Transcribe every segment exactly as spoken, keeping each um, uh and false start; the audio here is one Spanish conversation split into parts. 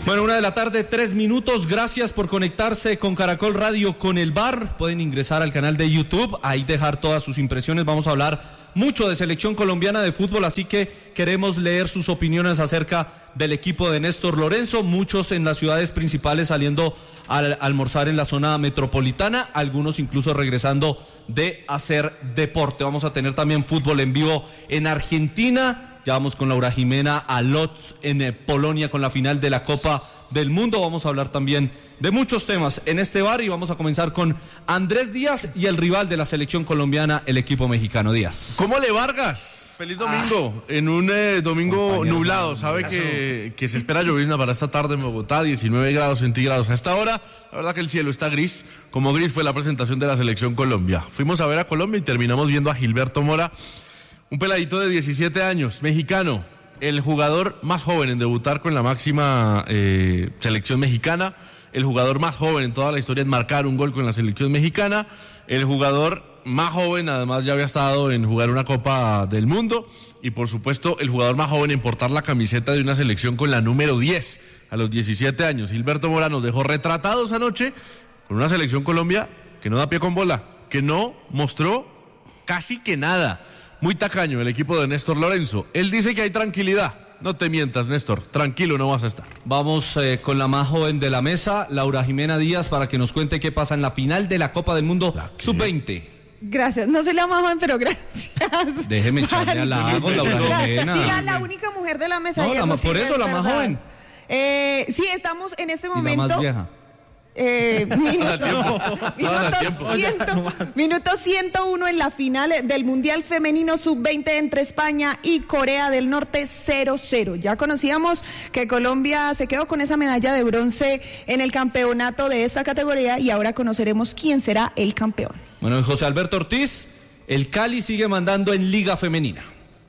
Bueno, una de la tarde, tres minutos. Gracias por conectarse con Caracol Radio con el V A R. Pueden ingresar al canal de YouTube, ahí dejar todas sus impresiones. Vamos a hablar mucho de selección colombiana de fútbol, así que queremos leer sus opiniones acerca del equipo de Néstor Lorenzo. Muchos en las ciudades principales saliendo a almorzar en la zona metropolitana, algunos incluso regresando de hacer deporte. Vamos a tener también fútbol en vivo en Argentina. Ya vamos con Laura Jimena a Lodz en eh, Polonia con la final de la Copa del Mundo. Vamos a hablar también de muchos temas en este bar y vamos a comenzar con Andrés Díaz y el rival de la selección colombiana, el equipo mexicano. Díaz. ¿Cómo le Vargas? Feliz domingo, ah, en un eh, domingo nublado. Sabe que, que se espera llovizna para esta tarde en Bogotá, diecinueve grados centígrados. A esta hora, la verdad que el cielo está gris, como gris fue la presentación de la selección Colombia. Fuimos a ver a Colombia y terminamos viendo a Gilberto Mora, un peladito de diecisiete años, mexicano, el jugador más joven en debutar con la máxima eh, selección mexicana, el jugador más joven en toda la historia en marcar un gol con la selección mexicana, el jugador más joven, además ya había estado en jugar una Copa del Mundo, y por supuesto el jugador más joven en portar la camiseta de una selección con la número diez a los diecisiete años. Gilberto Mora nos dejó retratados anoche con una selección Colombia que no da pie con bola, que no mostró casi que nada. Muy tacaño el equipo de Néstor Lorenzo. Él dice que hay tranquilidad. No te mientas, Néstor. Tranquilo no vas a estar. Vamos eh, con la más joven de la mesa, Laura Jimena Díaz, para que nos cuente qué pasa en la final de la Copa del Mundo sub veinte. Gracias. No soy la más joven, pero gracias. Déjeme echarle al lago, Laura Jimena. Diga, la única mujer de la mesa. No, y eso la, sí por eso la verdad. más joven. Eh, sí, estamos en este momento. Y la más vieja. Eh, minuto, minuto, ciento, minuto ciento uno en la final del Mundial Femenino sub veinte entre España y Corea del Norte, cero cero. Ya conocíamos que Colombia se quedó con esa medalla de bronce en el campeonato de esta categoría y ahora conoceremos quién será el campeón. Bueno, José Alberto Ortiz, el Cali sigue mandando en Liga Femenina.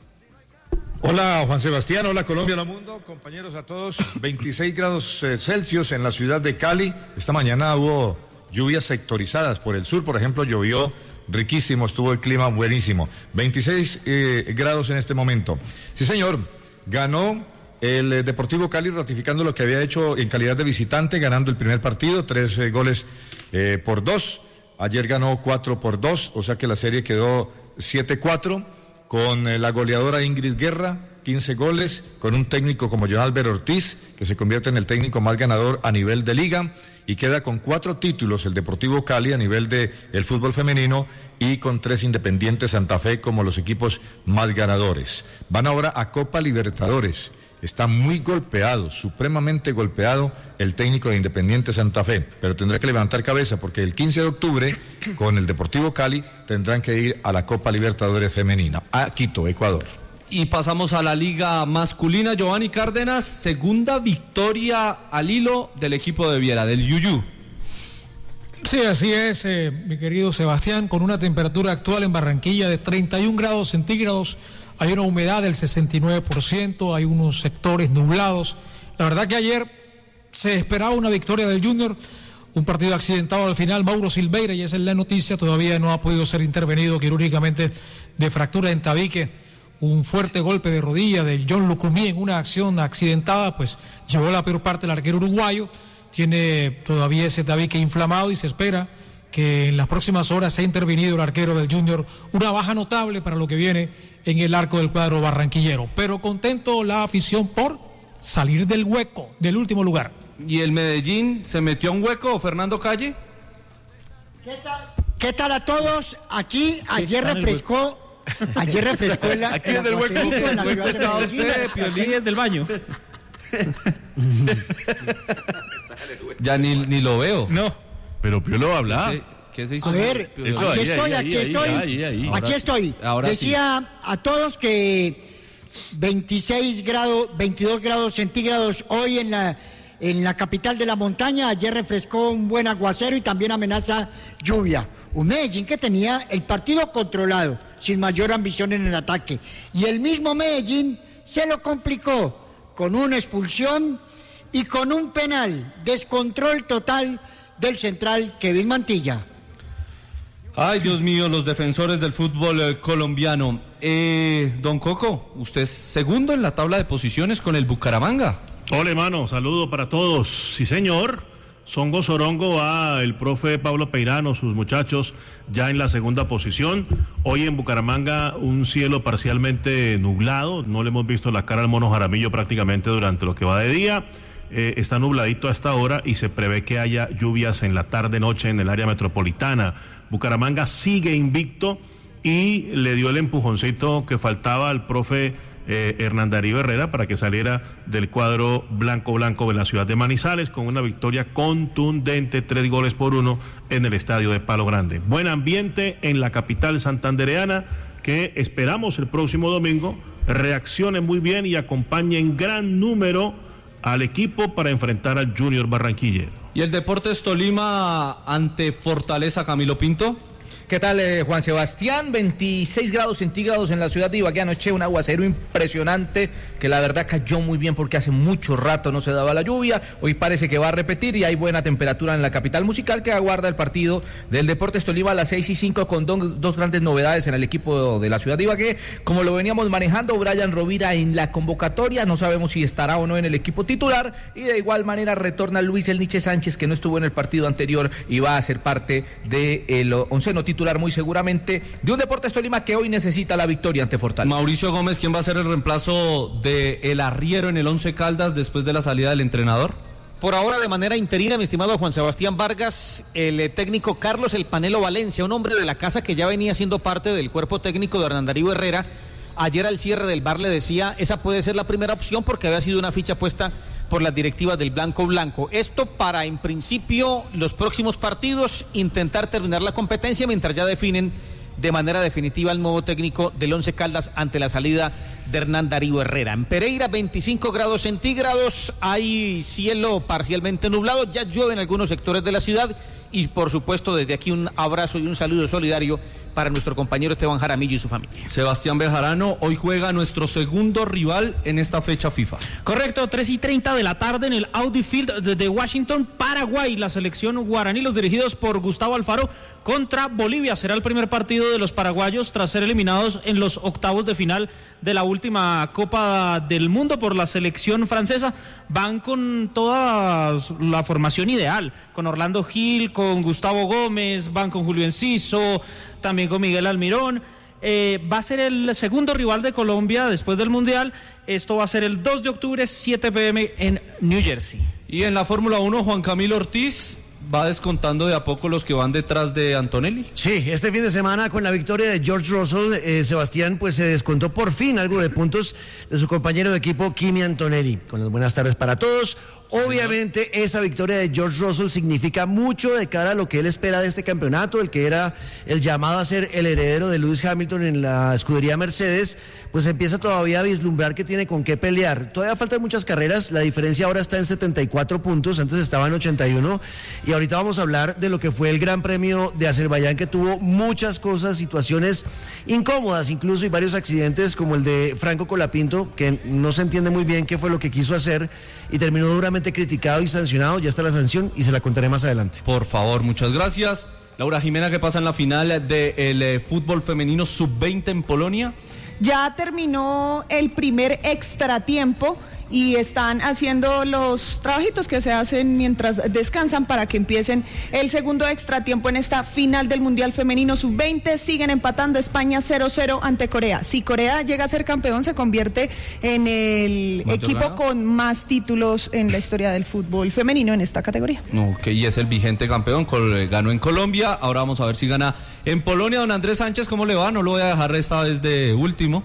Hola Juan Sebastián, hola Colombia, hola mundo, compañeros a todos. veintiséis grados eh, Celsius en la ciudad de Cali. Esta mañana hubo lluvias sectorizadas por el sur, por ejemplo, llovió riquísimo, estuvo el clima buenísimo. veintiséis eh, grados en este momento. Sí señor, ganó el eh, Deportivo Cali ratificando lo que había hecho en calidad de visitante, ganando el primer partido, tres eh, goles eh, por dos. Ayer ganó cuatro por dos, o sea que la serie quedó siete cuatro. Con la goleadora Ingrid Guerra, quince goles, con un técnico como John Álvaro Ortiz, que se convierte en el técnico más ganador a nivel de liga, y queda con cuatro títulos el Deportivo Cali a nivel de el fútbol femenino, y con tres Independiente Santa Fe como los equipos más ganadores. Van ahora a Copa Libertadores. Está muy golpeado, supremamente golpeado el técnico de Independiente Santa Fe, pero tendrá que levantar cabeza porque el quince de octubre con el Deportivo Cali tendrán que ir a la Copa Libertadores Femenina, a Quito, Ecuador. Y pasamos a la liga masculina. Giovanni Cárdenas, segunda victoria al hilo del equipo de Viera, del Yuyú. Sí, así es, eh, mi querido Sebastián, con una temperatura actual en Barranquilla de treinta y un grados centígrados. Hay una humedad del sesenta y nueve por ciento, hay unos sectores nublados. La verdad que ayer se esperaba una victoria del Junior, un partido accidentado al final. Mauro Silveira, y esa es la noticia, todavía no ha podido ser intervenido quirúrgicamente de fractura en tabique. Un fuerte golpe de rodilla de John Lucumí en una acción accidentada, pues llevó la peor parte del arquero uruguayo. Tiene todavía ese tabique inflamado y se espera que en las próximas horas sea intervenido el arquero del Junior, una baja notable para lo que viene en el arco del cuadro barranquillero, pero contento la afición por salir del hueco, del último lugar. ¿Y el Medellín se metió a un hueco, Fernando Calle? ¿Qué tal, ¿Qué tal a todos? Aquí ayer refrescó, ayer refrescó el aquí es del hueco, en la ciudad de Medellín. Piolín es del baño. Ya ni, ni lo veo. No, pero Piolo habla. ¿Qué se, qué se hizo? A ver, Eso, aquí ahí, estoy, ahí, aquí ahí, estoy, ahí, ahí. aquí Ahora, estoy. ahora Decía sí. A todos que veintiséis grados, veintidós grados centígrados hoy en la en la capital de la montaña. Ayer refrescó un buen aguacero y también amenaza lluvia. Un Medellín que tenía el partido controlado, sin mayor ambición en el ataque. Y el mismo Medellín se lo complicó con una expulsión y con un penal. Descontrol total del central Kevin Mantilla. Ay, Dios mío, los defensores del fútbol eh, colombiano. Eh, don Coco, usted es segundo en la tabla de posiciones con el Bucaramanga. Hola, hermano, saludo para todos. Sí, señor. Songo Sorongo va el profe Pablo Peirano, sus muchachos ya en la segunda posición. Hoy en Bucaramanga un cielo parcialmente nublado, no le hemos visto la cara al Mono Jaramillo prácticamente durante lo que va de día. Eh, está nubladito a esta hora y se prevé que haya lluvias en la tarde-noche en el área metropolitana. Bucaramanga sigue invicto y le dio el empujoncito que faltaba al profe Eh, Hernán Darío Herrera para que saliera del cuadro blanco-blanco de la ciudad de Manizales con una victoria contundente, tres goles por uno en el estadio de Palo Grande. Buen ambiente en la capital santandereana que esperamos el próximo domingo reaccione muy bien y acompañe en gran número al equipo para enfrentar al Junior Barranquillero. ¿Y el Deportes Tolima ante Fortaleza, Camilo Pinto? ¿Qué tal, eh, Juan Sebastián? veintiséis grados centígrados en la ciudad de Ibagué anoche, un aguacero impresionante que la verdad cayó muy bien porque hace mucho rato no se daba la lluvia. Hoy parece que va a repetir y hay buena temperatura en la capital musical que aguarda el partido del Deportes Tolima a las seis y cinco con dos, dos grandes novedades en el equipo de la ciudad de Ibagué. Como lo veníamos manejando, Brian Rovira en la convocatoria, no sabemos si estará o no en el equipo titular, y de igual manera retorna Luis El Niche Sánchez, que no estuvo en el partido anterior y va a ser parte del onceno titular muy seguramente de un Deportes Tolima que hoy necesita la victoria ante Fortaleza. Mauricio Gómez, ¿quién va a ser el reemplazo de el arriero en el Once Caldas después de la salida del entrenador? Por ahora de manera interina, mi estimado Juan Sebastián Vargas, el eh, técnico Carlos El Panelo Valencia, un hombre de la casa que ya venía siendo parte del cuerpo técnico de Hernán Darío Herrera. Ayer al cierre del bar le decía, esa puede ser la primera opción porque había sido una ficha puesta por las directivas del Blanco Blanco. Esto para, en principio, los próximos partidos, intentar terminar la competencia mientras ya definen de manera definitiva el nuevo técnico del Once Caldas ante la salida de Hernán Darío Herrera. En Pereira, veinticinco grados centígrados, hay cielo parcialmente nublado, ya llueve en algunos sectores de la ciudad y, por supuesto, desde aquí un abrazo y un saludo solidario para nuestro compañero Esteban Jaramillo y su familia. Sebastián Bejarano, hoy juega nuestro segundo rival en esta fecha FIFA. Correcto, tres y treinta de la tarde en el Audi Field de Washington, Paraguay, la selección guaraní, los dirigidos por Gustavo Alfaro, contra Bolivia. Será el primer partido de los paraguayos tras ser eliminados en los octavos de final de la última Copa del Mundo por la selección francesa. Van con toda la formación ideal, con Orlando Gil, con Gustavo Gómez, van con Julio Enciso, también con Miguel Almirón. Eh, va a ser el segundo rival de Colombia después del Mundial. Esto va a ser el dos de octubre, siete pe eme en New Jersey. Y en la Fórmula uno, Juan Camilo Ortiz va descontando de a poco los que van detrás de Antonelli. Sí, este fin de semana con la victoria de George Russell, eh, Sebastián pues se descontó por fin algo de puntos de su compañero de equipo Kimi Antonelli. Con las buenas tardes para todos. Obviamente esa victoria de George Russell significa mucho de cara a lo que él espera de este campeonato, el que era el llamado a ser el heredero de Lewis Hamilton en la escudería Mercedes, pues empieza todavía a vislumbrar que tiene con qué pelear. Todavía faltan muchas carreras, la diferencia ahora está en setenta y cuatro puntos, antes estaba en ochenta y uno, y ahorita vamos a hablar de lo que fue el Gran Premio de Azerbaiyán, que tuvo muchas cosas, situaciones incómodas incluso, y varios accidentes como el de Franco Colapinto, que no se entiende muy bien qué fue lo que quiso hacer y terminó duramente criticado y sancionado. Ya está la sanción y se la contaré más adelante. Por favor, muchas gracias. Laura Jimena, ¿qué pasa en la final del eh, fútbol femenino sub veinte en Polonia? Ya terminó el primer extratiempo y están haciendo los trabajitos que se hacen mientras descansan para que empiecen el segundo extratiempo en esta final del Mundial Femenino sub veinte. Siguen empatando España cero cero ante Corea. Si Corea llega a ser campeón, se convierte en el equipo ganado con más títulos en la historia del fútbol femenino en esta categoría. Ok, y es el vigente campeón, ganó en Colombia, ahora vamos a ver si gana en Polonia. Don Andrés Sánchez, ¿cómo le va? No lo voy a dejar esta vez de último.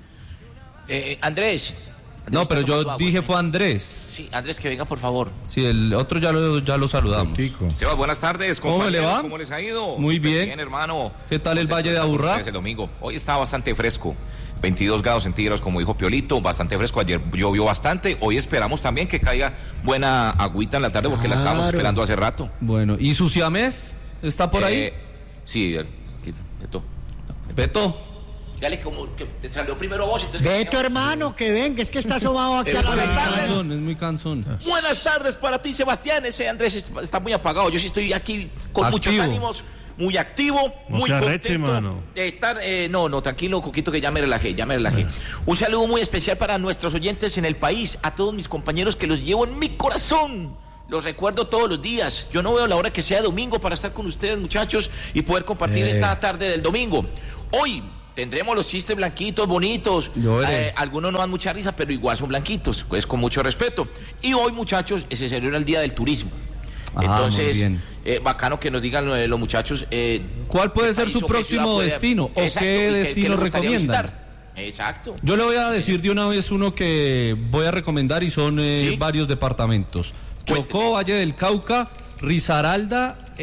Eh, Andrés... Andrés, no, pero yo dije fue Andrés. Sí, Andrés, que venga, por favor. Sí, el otro ya lo, ya lo saludamos. Sebas, buenas tardes. ¿Cómo le va? ¿Cómo les ha ido? Muy Súper bien. bien, hermano. ¿Qué tal el Valle de Aburrá? El domingo. Hoy está bastante fresco. veintidós grados centígrados, como dijo Piolito, bastante fresco. Ayer llovió bastante. Hoy esperamos también que caiga buena agüita en la tarde porque claro, la estábamos esperando hace rato. Bueno, ¿y su siamés está por eh, ahí? Sí, aquí está. Beto. Beto. Dale, como que te salió primero vos. Entonces, ve tu hermano, que venga, es que está sobado aquí eh, a la buenas tardes. Es muy cansón. Buenas tardes para ti, Sebastián. Ese Andrés está muy apagado. Yo sí estoy aquí con activo. muchos ánimos, muy activo, No muy se contento arreche, mano. de estar... eh, no, no, tranquilo, Coquito, que ya me relajé, ya me relajé. Un saludo muy especial para nuestros oyentes en el país, a todos mis compañeros que los llevo en mi corazón. Los recuerdo todos los días. Yo no veo la hora que sea domingo para estar con ustedes, muchachos, y poder compartir Eh. esta tarde del domingo. Hoy tendremos los chistes blanquitos, bonitos. Llore. Eh, algunos no dan mucha risa, pero igual son blanquitos, pues con mucho respeto. Y hoy, muchachos, se celebra el Día del Turismo. Ah, muy Entonces, bien. eh, bacano que nos digan eh, los muchachos. Eh, ¿Cuál puede qué ser país su o qué próximo ciudad puede- destino? ¿O Exacto, qué y qué- destino qué les gustaría recomiendan? visitar. Exacto. Yo le voy a decir de una vez uno que voy a recomendar y son eh, ¿Sí? varios departamentos. Chocó, Valle del Cauca, Risaralda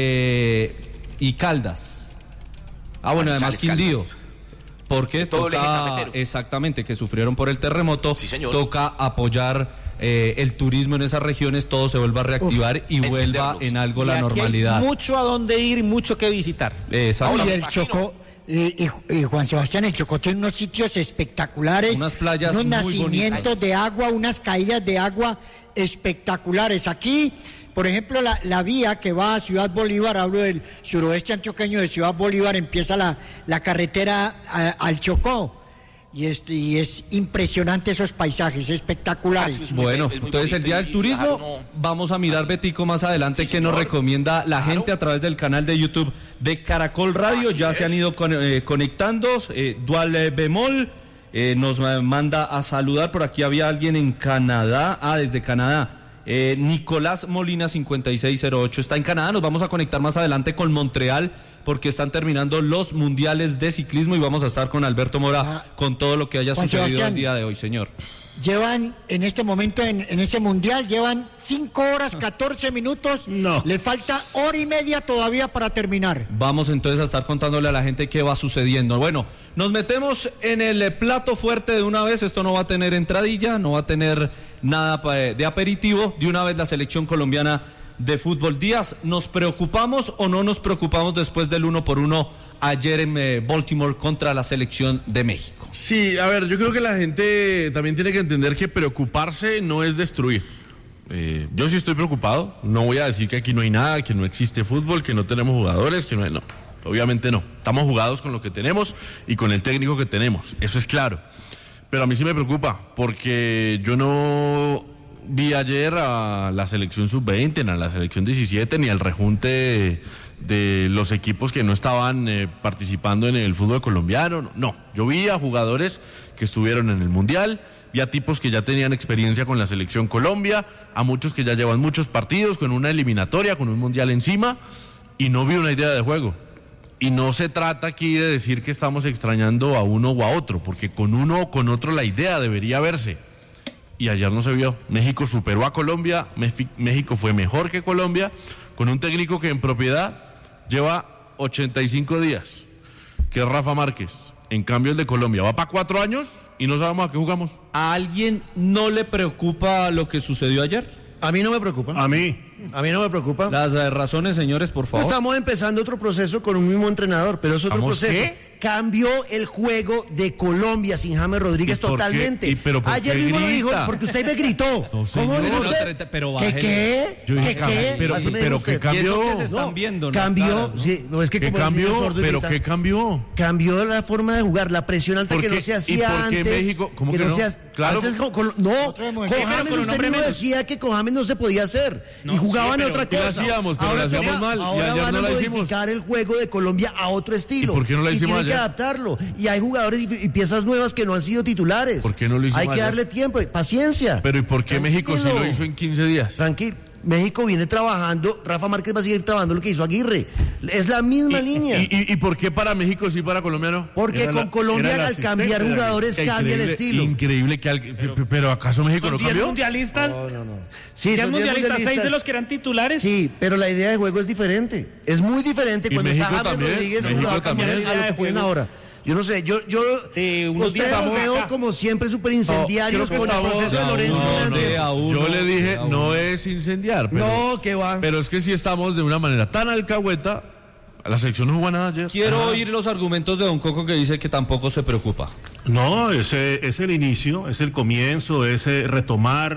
eh, y Caldas. Ah, bueno, además Manizales, Quindío. Caldas. Porque Todo el eje toca, cafetero. exactamente, que sufrieron por el terremoto, Sí, señor. toca apoyar eh, el turismo en esas regiones, todo se vuelva a reactivar y vuelva encenderlos. en algo Y la aquí hay normalidad. mucho a dónde ir y mucho que visitar. Exacto. Oye, el imagino. Chocó, y, y- y Juan Sebastián, el Chocó tiene unos sitios espectaculares. Unas playas unos muy nacimientos bonitas. de agua, unas caídas de agua espectaculares. Aquí, por ejemplo, la, la vía que va a Ciudad Bolívar, hablo del suroeste antioqueño de Ciudad Bolívar, empieza la, la carretera a- al Chocó. Y, este, y es impresionante esos paisajes, espectaculares. Ah, sí, muy Bueno, bello, es muy entonces el bonito Día y- del y Turismo, viajar uno- vamos a mirar, Betico, más adelante, Sí, que nos señor. recomienda la Claro. gente a través del canal de YouTube de Caracol Radio. Así Ya es. se han ido con- eh, conectando. Eh, Dual eh, Bemol eh, nos eh, manda a saludar. Por aquí había alguien en Canadá. Ah, desde Canadá. Eh, Nicolás Molina cincuenta y seis cero ocho está en Canadá. Nos vamos a conectar más adelante con Montreal porque están terminando los mundiales de ciclismo y vamos a estar con Alberto Mora Ah, con todo lo que haya Juan sucedido Sebastián. el día de hoy, señor. Llevan en este momento, en, en ese mundial, llevan cinco horas, catorce minutos. No. Le falta hora y media todavía para terminar. Vamos entonces a estar contándole a la gente qué va sucediendo. Bueno, nos metemos en el eh, plato fuerte de una vez. Esto no va a tener entradilla, no va a tener nada pa- de aperitivo. De una vez la selección colombiana de fútbol. Díaz, ¿nos preocupamos o no nos preocupamos después del uno por uno ayer en eh, Baltimore contra la selección de México? Sí, a ver, yo creo que la gente también tiene que entender que preocuparse no es destruir. Eh, yo sí estoy preocupado, no voy a decir que aquí no hay nada, que no existe fútbol, que no tenemos jugadores, que no hay, no, obviamente no. Estamos jugados con lo que tenemos y con el técnico que tenemos, eso es claro. Pero a mí sí me preocupa, porque yo no vi ayer a la selección sub veinte, ni a la selección diecisiete, ni al rejunte de, de los equipos que no estaban eh, participando en el fútbol colombiano. No, yo vi a jugadores que estuvieron en el Mundial, vi a tipos que ya tenían experiencia con la selección Colombia, a muchos que ya llevan muchos partidos, con una eliminatoria, con un Mundial encima, y no vi una idea de juego. Y no se trata aquí de decir que estamos extrañando a uno o a otro, porque con uno o con otro la idea debería verse. Y ayer no se vio. México superó a Colombia, Mefi- México fue mejor que Colombia, con un técnico que en propiedad lleva ochenta y cinco días, que es Rafa Márquez. En cambio el de Colombia va para cuatro años y no sabemos a qué jugamos. ¿A alguien no le preocupa lo que sucedió ayer? A mí no me preocupa. A mí. A mí no me preocupa. Las eh, razones, señores, por favor. Estamos empezando otro proceso con un mismo entrenador, pero es otro ¿Estamos proceso. qué? Cambió el juego de Colombia sin James Rodríguez ¿Y por qué? totalmente. ¿Y pero por Ayer qué mismo lo dijo, grita? porque usted me gritó. No, ¿Cómo señor. dijo Pero, usted? pero ¿Qué bájele. qué? Yo dije, ¿Qué qué? pero- Así me pero dijo ¿qué usted. cambió? Y eso que se están No, viendo en las cambió, caras, ¿no? sí, no es que ¿Qué como el niño cambió? sordo ¿Pero grita. qué cambió? Cambió la forma de jugar, la presión alta ¿Por que qué? no se ¿Y hacía por qué antes. México? ¿Cómo que no? se hace- Claro. antes con- con- no, Nosotros hemos- con Sí, pero James con un usted hombre mismo menos. decía que con James no se podía hacer. No, y jugaban sí, a pero otra ¿qué le cosa. hacíamos? Pero ahora lo hacíamos toca- mal, y ahora ayer van no a la hicimos. modificar el juego de Colombia a otro estilo. ¿Y por qué no la Y hicimos tienen que ayer? adaptarlo. Y hay jugadores y, y piezas nuevas que no han sido titulares. ¿Por qué no lo hicimos Hay que ayer? darle tiempo, paciencia. Pero ¿y por qué México sí lo Tranquilo. hizo en quince días? Tranquilo. México viene trabajando, Rafa Márquez va a seguir trabajando lo que hizo Aguirre. Es la misma ¿Y, línea. y, y, y por qué para México sí, para Colombia no? Porque Era con la- Colombia era el al cambiar asistente de jugadores Qué cambia el increíble- estilo. Increíble que al- pero, pero ¿acaso México Con no diez cambió? mundialistas, Sí, diez son diez mundialistas, seis de los que eran titulares. Sí, pero la idea de juego es diferente. Es muy diferente Y cuando México está James también, Rodríguez México jugaba también. a lo Idea que de tienen juego. ahora. Yo no sé, yo, yo Sí, unos ustedes días los vamos veo acá. como siempre súper incendiarios No, con el creo que proceso de estamos- Lorenzo. no, no, delante. a uno, Yo le dije, a uno. no es incendiar. Pero, No, que va. Pero es que si estamos de una manera tan alcahueta, la selección no jugó nada ayer. Quiero oír los argumentos de Don Coco que dice que tampoco se preocupa. No, ese es el inicio, es el comienzo, es eh, retomar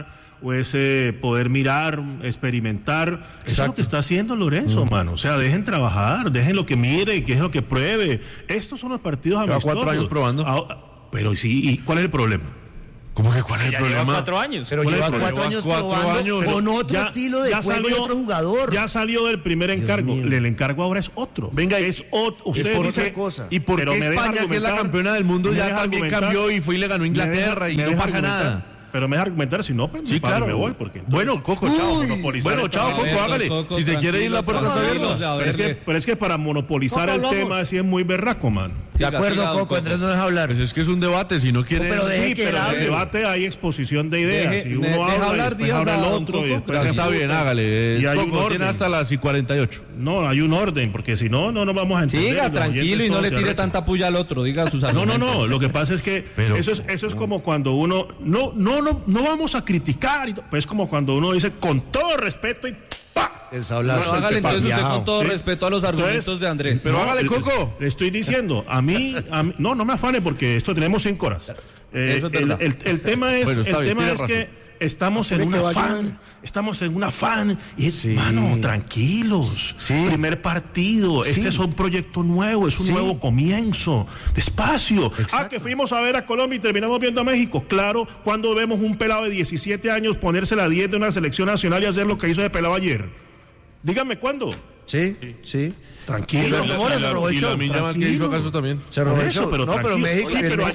o es eh, poder mirar, experimentar. Exacto. Eso es lo que está haciendo Lorenzo, mm. mano. O sea, dejen trabajar, dejen lo que mire, dejen lo que pruebe. Estos son los partidos amistosos. Lleva cuatro años probando. Ah, pero sí, ¿y cuál es el problema? ¿Cómo que cuál es el problema? Lleva cuatro años. Pero lleva cuatro años cuatro probando años. con otro ya, estilo de ya juego salió, y otro jugador. Ya salió del primer encargo. El encargo ahora es otro. Venga, es otro. Usted dice cosa. ¿Y por qué España, que es la campeona del mundo, ya también cambió y fue y le ganó a Inglaterra y no pasa nada? Pero me deja argumentar, si no, pues sí, claro. me voy. Porque bueno, Coco, chao. Bueno, chao, Coco, ver, hágale. Coco, si se quiere ir, la puerta está abierta. Pero es, que, pero es que para monopolizar Coco, el hablamos. tema así es muy berraco, man. De acuerdo, siga, Coco, Andrés no deja hablar. Pues es que es un debate, si no quiere... Pero sí, pero en el debate hay exposición de ideas. Deje, si uno de, habla, hablar y habla el otro. Y está bien, hágale. Y hay Coco, un orden. Tiene hasta las y cuarenta y ocho. No, hay un orden, porque si no, no nos vamos a entender. Siga, tranquilo y no le tire tanta puya al otro, diga sus argumentos. No, no, no, lo que pasa es que eso es como cuando uno... No, no, no vamos a criticar, y pues como cuando uno dice con todo respeto y ¡pa! El sablazo. No, hágale entonces usted con todo ¿sí? respeto a los argumentos entonces, de Andrés. Pero no, hágale, Coco. Le estoy diciendo, a mí, a mí, no, no me afane porque esto tenemos cinco horas. Eh, Eso es el, el, el tema es, bueno, el bien, tema es que estamos en un afán, estamos en un afán y es, sí. mano, tranquilos, sí. primer partido, sí. este es un proyecto nuevo, es un sí. nuevo comienzo, despacio. Exacto. Ah, que fuimos a ver a Colombia y terminamos viendo a México, claro, cuando vemos un pelado de diecisiete años ponerse la diez de una selección nacional y hacer lo que hizo ese pelado ayer. Dígame, ¿cuándo? Sí, sí. Tranquilo. Y la Yamal que hizo acaso también. Se aprovechó, pero no, pero México. Sí, pero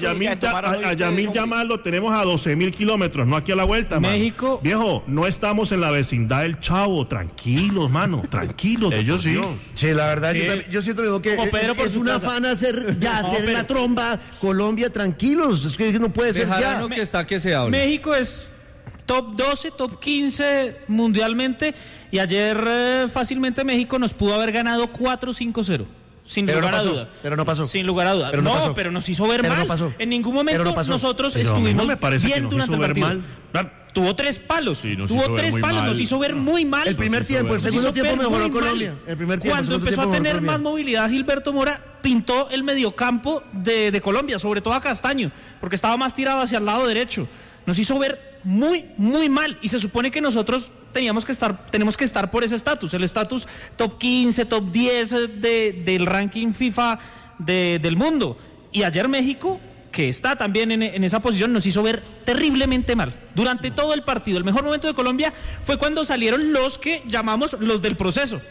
a Yamil Yamal lo tenemos a doce mil kilómetros, no aquí a la vuelta, México. Man. Viejo, no estamos en la vecindad del Chavo, tranquilos, mano, tranquilos. Ellos sí. Sí, la verdad, sí. yo, también, yo siento digo que es, es una afán hacer ya, hacer no, la tromba, Colombia, tranquilos, es que no puede ser ya. No que está que se habla. México es top doce, top quince mundialmente y ayer eh, fácilmente México nos pudo haber ganado cuatro cinco cero. Sin pero lugar no pasó, a duda. Pero no pasó. Sin lugar a duda. Pero no, no pasó. pero nos hizo ver pero mal. No pasó. En ningún momento no nosotros pero estuvimos no me parece bien que nos durante hizo el ver partido. Mal. Tuvo tres palos. Sí, Tuvo tres palos. Mal. Nos hizo ver muy mal. El primer tiempo, el segundo tiempo mejoró Colombia. El primer tiempo, Cuando empezó a tener más movilidad, Gilberto Mora pintó el mediocampo de, de Colombia, sobre todo a Castaño, porque estaba más tirado hacia el lado derecho. Nos hizo ver muy, muy mal. Y se supone que nosotros teníamos que estar, tenemos que estar por ese estatus, el estatus top quince, top diez de, del ranking FIFA de, del mundo. Y ayer México, que está también en, en esa posición, nos hizo ver terriblemente mal durante todo el partido. El mejor momento de Colombia fue cuando salieron los que llamamos los del proceso,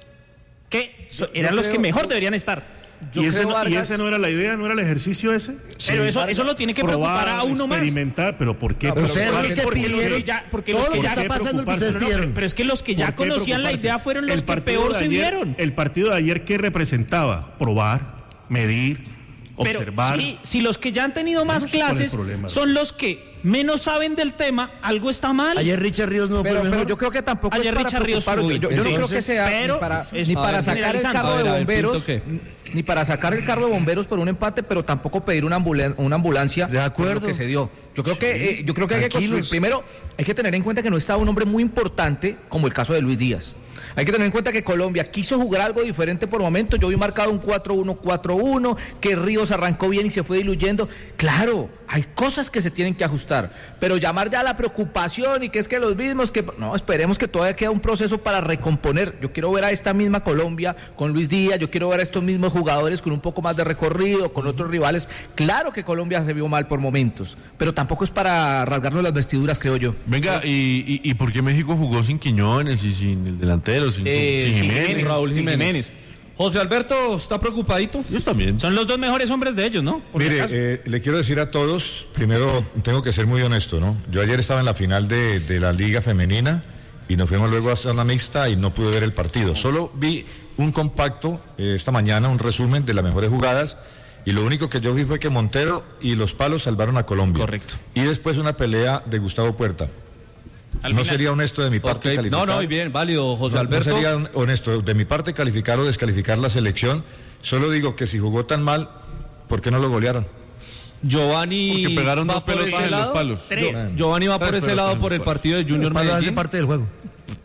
que yo, eran yo los creo, que mejor yo, deberían estar. ¿Y ese, Vargas, ¿Y ese no era la idea, no era el ejercicio ese? Sí, pero eso, eso lo tiene que probar, preocupar a uno más. Experimentar, pero ¿por qué? No, pero ustedes porque, porque, porque pidieron, los que ya, porque los que ya está pasando que ustedes pero, no, pero es que los que ya conocían la idea fueron los que peor se vieron. El partido de ayer, ¿qué representaba? Probar, medir, pero observar. Sí, si los que ya han tenido más no clases problema, son los que menos saben del tema, algo está mal. Ayer Richard Ríos no pero, fue pero yo creo que tampoco ayer es para Richard Ríos yo, yo, yo no creo que sea pero, ni para, ni para sacar el carro de bomberos ni para sacar el carro de bomberos por un empate, pero tampoco pedir una, ambulan una ambulancia de acuerdo por lo que se dio. Yo creo que sí, eh, yo creo que hay que construir. Primero hay que tener en cuenta que no estaba un hombre muy importante como el caso de Luis Díaz. Hay que tener en cuenta que Colombia quiso jugar algo diferente por momentos. Yo vi marcado un cuatro uno cuatro uno, que Ríos arrancó bien y se fue diluyendo. Claro, hay cosas que se tienen que ajustar, pero llamar ya a la preocupación y que es que los mismos que... No, esperemos que todavía queda un proceso para recomponer. Yo quiero ver a esta misma Colombia con Luis Díaz, yo quiero ver a estos mismos jugadores con un poco más de recorrido, con otros rivales. Claro que Colombia se vio mal por momentos, pero tampoco es para rasgarnos las vestiduras, creo yo. Venga, ¿y, y, y por qué México jugó sin Quiñones y sin el delantero? Sin, eh, sin Jiménez, Jiménez, Raúl Jiménez. Jiménez. José Alberto está preocupadito. Yo también. Son los dos mejores hombres de ellos, ¿no? Por Mire, eh, le quiero decir a todos, primero tengo que ser muy honesto, ¿no? Yo ayer estaba en la final de, de la Liga Femenina y nos fuimos luego a hacer la mixta y no pude ver el partido. Solo vi un compacto eh, esta mañana, un resumen de las mejores jugadas. Y lo único que yo vi fue que Montero y los palos salvaron a Colombia. Correcto. Y después una pelea de Gustavo Puerta. Al no final. Sería honesto de mi parte okay. calificar. No, no, y bien, válido, José no, Alberto. No sería honesto de mi parte calificar o descalificar la selección. Solo digo que si jugó tan mal, ¿por qué no lo golearon? Giovanni Porque pegaron dos pelotas en los palos. Tres. Giovanni va por ese lado por el partido de Junior Medellín. Hace parte del juego.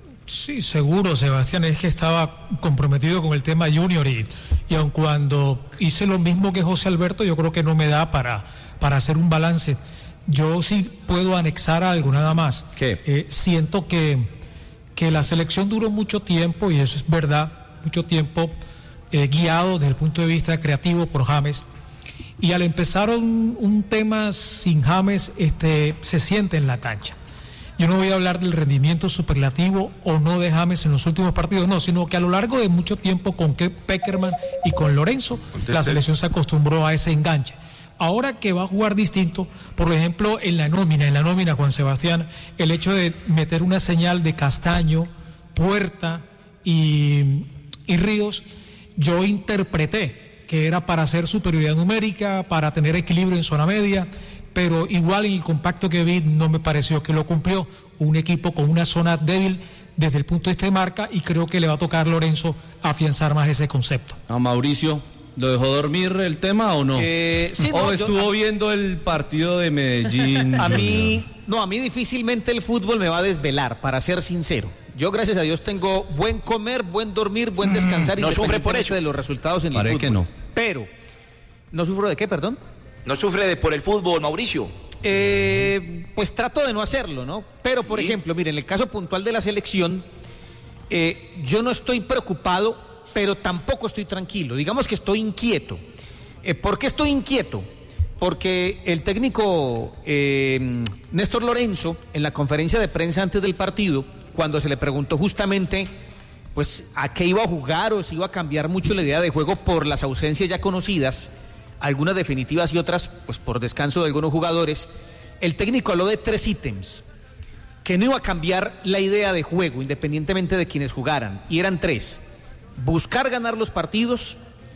Sí, seguro, Sebastián, es que estaba comprometido con el tema Junior y, y aun cuando hice lo mismo que José Alberto, yo creo que no me da para, para hacer un balance. Yo sí puedo anexar algo, nada más. ¿Qué? Eh, siento que, que la selección duró mucho tiempo, y eso es verdad, mucho tiempo eh, guiado desde el punto de vista creativo por James. Y al empezar un, un tema sin James, este, se siente en la cancha. Yo no voy a hablar del rendimiento superlativo o no de James en los últimos partidos, no, sino que a lo largo de mucho tiempo con Pekerman y con Lorenzo, la selección se acostumbró a ese enganche. Ahora que va a jugar distinto, por ejemplo, en la nómina, en la nómina, Juan Sebastián, el hecho de meter una señal de Castaño, Puerta y, y Ríos, yo interpreté que era para hacer superioridad numérica, para tener equilibrio en zona media, pero igual en el compacto que vi no me pareció que lo cumplió. Un equipo con una zona débil desde el punto de vista de marca, y creo que le va a tocar a Lorenzo afianzar más ese concepto. A Mauricio, ¿lo dejó dormir el tema o no? Eh, sí, ¿O no, estuvo yo, a, viendo el partido de Medellín? A mí, no, a mí difícilmente el fútbol me va a desvelar, para ser sincero. Yo, gracias a Dios, tengo buen comer, buen dormir, buen descansar, no sufre por eso de los resultados en Parece el fútbol. que no. Pero, ¿no sufro de qué, perdón? ¿No sufre de, por el fútbol, Mauricio? Eh, pues trato de no hacerlo, ¿no? Pero, por sí. ejemplo, miren, en el caso puntual de la selección, eh, yo no estoy preocupado, pero tampoco estoy tranquilo. Digamos que estoy inquieto. Eh, ¿Por qué estoy inquieto? Porque el técnico eh, Néstor Lorenzo, en la conferencia de prensa antes del partido, cuando se le preguntó justamente pues a qué iba a jugar o si iba a cambiar mucho la idea de juego por las ausencias ya conocidas, algunas definitivas y otras pues por descanso de algunos jugadores, el técnico habló de tres ítems, que no iba a cambiar la idea de juego independientemente de quienes jugaran, y eran tres: buscar ganar los partidos,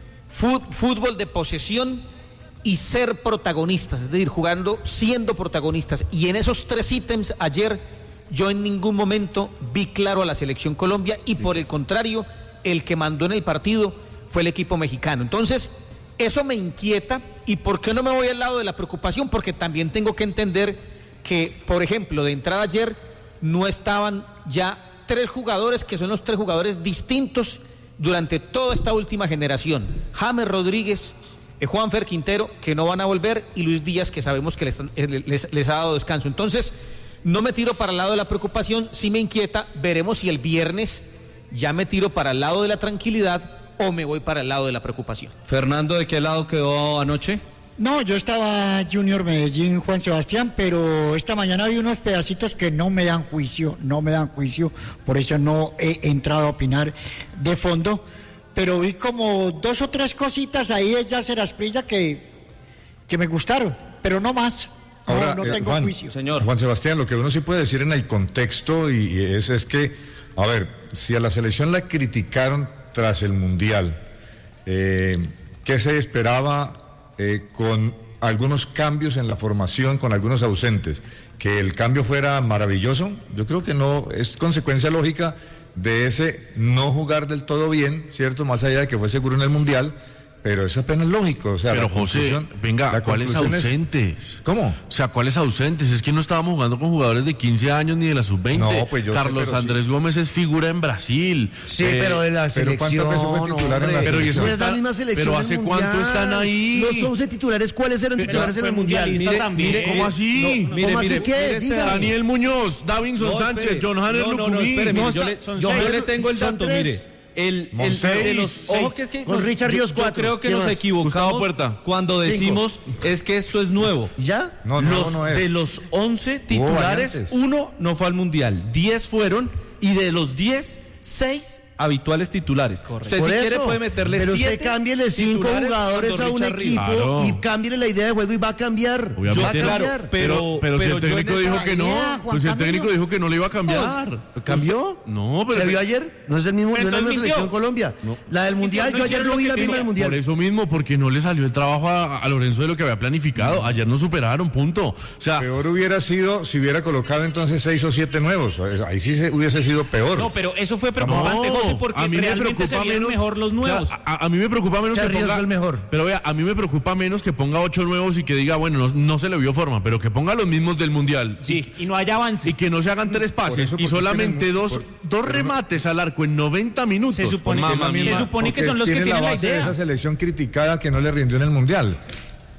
fútbol de posesión y ser protagonistas, es decir, jugando siendo protagonistas. Y en esos tres ítems ayer yo en ningún momento vi claro a la selección Colombia, y por el contrario, el que mandó en el partido fue el equipo mexicano. Entonces, eso me inquieta. ¿Y por qué no me voy al lado de la preocupación? Porque también tengo que entender que, por ejemplo, de entrada ayer no estaban ya tres jugadores que son los tres jugadores distintos durante toda esta última generación: James Rodríguez, eh, Juanfer Quintero, que no van a volver, y Luis Díaz, que sabemos que les, les, les ha dado descanso. Entonces, no me tiro para el lado de la preocupación, sí me inquieta. Veremos si el viernes ya me tiro para el lado de la tranquilidad o me voy para el lado de la preocupación. Fernando, ¿de qué lado quedó anoche? No, yo estaba Junior Medellín, Juan Sebastián, pero esta mañana vi unos pedacitos que no me dan juicio, no me dan juicio, por eso no he entrado a opinar de fondo, pero vi como dos o tres cositas ahí de Yasser Asprilla que, que me gustaron, pero no más. No, Ahora, no eh, tengo Juan, juicio. Señor Juan Sebastián, lo que uno sí puede decir en el contexto y es, es que, a ver, si a la selección la criticaron tras el Mundial, eh, ¿qué se esperaba eh, con algunos cambios en la formación, con algunos ausentes? ¿Que el cambio fuera maravilloso? Yo creo que no, es consecuencia lógica de ese no jugar del todo bien, ¿cierto? Más allá de que fue seguro en el Mundial. Pero es apenas lógico, o sea, pero José, venga, ¿cuáles ausentes? Es... ¿Cómo? O sea, ¿cuáles ausentes? Es que no estábamos jugando con jugadores de quince años ni de la sub veinte. No, pues yo Carlos sé, Andrés sí. Gómez es figura en Brasil. Sí, eh, pero de la selección, ¿cuántas veces fue titular en la pero y eso no es está, la misma selección pero del ¿hace mundial? cuánto están ahí? Los once titulares, ¿cuáles eran Pero titulares en el mundial? mundialista también. Mire, ¿cómo así? No, mire, ¿Cómo así mire, qué? mire este Dígame. Daniel Muñoz, Davinson No, Sánchez, espere. John Hannes No, no, no, Lucumí. espere, mire, No, yo, está- le, son yo seis. le tengo el Son dato, tres. mire. El, el, Seis. de los, ojo que es que Con nos- Richard yo- Ríos, yo cuatro. creo que ¿Quién nos más? Gustavo equivocamos Puerta. cuando decimos es que esto es nuevo. ¿Ya? No, no, los, no es. De los once titulares, variantes. uno no fue al Mundial, diez fueron, y de los diez, seis habituales titulares. Usted Por si eso, quiere puede meterle pero siete usted cámbiele cinco titulares jugadores cuando a un Richard equipo Ríos. Claro. y cámbiele la idea de juego y va a cambiar. Obviamente. Va a Claro, cambiar. pero, pero, si pero el yo en técnico esa- dijo que no, idea, Juan pues si el Camilo. técnico dijo que no le iba a cambiar. ¿Cambió? No, pero ¿Se vio ayer? No es el mismo, no es la misma Entonces selección mintió. Colombia. La del mundial, no yo es ayer cierto no vi que la misma dijo. del por mundial. eso mismo, porque no le salió el trabajo a, a Lorenzo de lo que había planificado. Ayer no superaron, punto. O sea, Peor hubiera sido si hubiera colocado entonces seis o siete nuevos. Ahí sí se, hubiese sido peor. No, pero eso fue preocupante, no, José, porque a mí me realmente preocupa se vieron menos, mejor los nuevos. o sea, a, a mí me preocupa menos que Ríos ponga fue el mejor. Pero vea, a mí me preocupa menos que ponga ocho nuevos y que diga, bueno, no, no se le vio forma, pero que ponga los mismos del mundial. Sí, y no haya avance. Y que no se hagan tres pases eso, y porque solamente tienen- dos, por- dos pero no- remates al arco en noventa minutos. Se supone- Pues, se mamá mía. supone que Porque son los que tiene tienen la base de idea. esa selección criticada que no le rindió en el Mundial.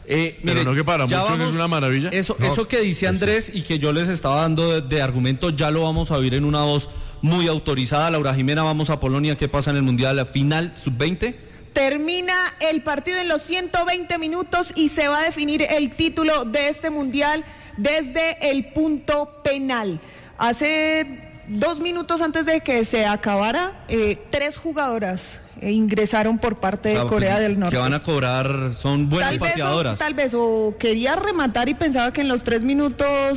Eh, Pero mire, no que para ya muchos vamos- es una maravilla. Eso, No, eso que dice Andrés y que yo les estaba dando de, de argumento, ya lo vamos a oír en una voz muy autorizada. Laura Jimena, vamos a Polonia. ¿Qué pasa en el Mundial final sub veinte? Termina el partido en los ciento veinte minutos y se va a definir el título de este mundial desde el punto penal. Hace dos minutos antes de que se acabara, eh, tres jugadoras eh, ingresaron por parte de O sea, Corea pues, del Norte. Que van a cobrar, son buenas Tal vez, o, pateadoras. tal vez, o quería rematar y pensaba que en los tres minutos